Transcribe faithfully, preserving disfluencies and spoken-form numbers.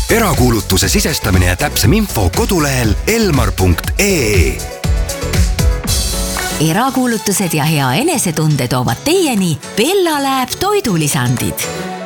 erakuulutuse sisestamine ja täpsem info kodulehel elmar punkt ee. Erakuulutused ja hea enesetunde toovad teieni Bella Lab toidulisandid.